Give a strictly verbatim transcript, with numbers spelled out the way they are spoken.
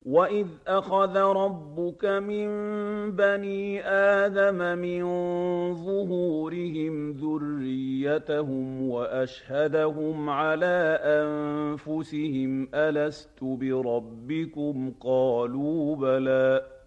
وَإِذْ أَخَذَ رَبُّكَ مِن بَنِي آدَمَ مِن ظُهُورِهِمْ ذُرِّيَّتَهُمْ وَأَشْهَدَهُمْ عَلَىٰ أَنفُسِهِمْ أَلَسْتُ بِرَبِّكُمْ ۖ قَالُوا بَلَىٰ